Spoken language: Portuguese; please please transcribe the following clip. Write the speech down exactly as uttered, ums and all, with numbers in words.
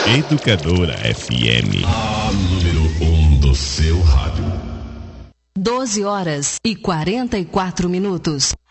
Educadora F M. A número um do seu rádio. doze horas e quarenta e quatro minutos.